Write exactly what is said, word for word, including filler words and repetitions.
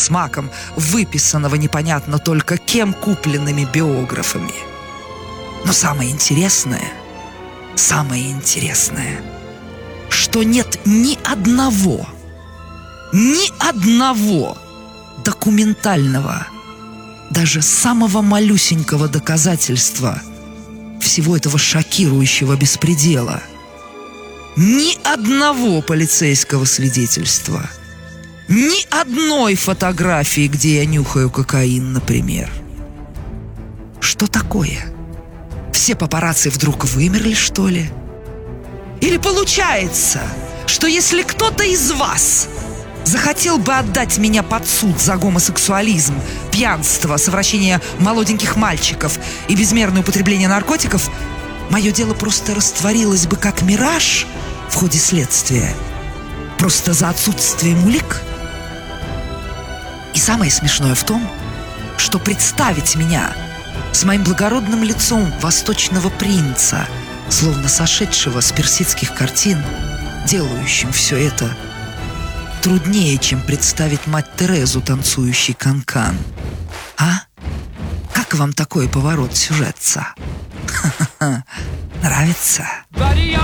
смаком, выписанного непонятно только кем купленными биографами. Но самое интересное, самое интересное, что нет ни одного, ни одного документального, даже самого малюсенького доказательства всего этого шокирующего беспредела. Ни одного полицейского свидетельства. Ни одной фотографии, где я нюхаю кокаин, например. Что такое? Все папарацци вдруг вымерли, что ли? Или получается, что если кто-то из вас захотел бы отдать меня под суд за гомосексуализм, пьянство, совращение молоденьких мальчиков и безмерное употребление наркотиков, мое дело просто растворилось бы как мираж в ходе следствия, просто за отсутствием улик? И самое смешное в том, что представить меня с моим благородным лицом восточного принца, словно сошедшего с персидских картин, делающим все это, труднее, чем представить мать Терезу, танцующей канкан. А? Как вам такой поворот сюжетца? Нравится?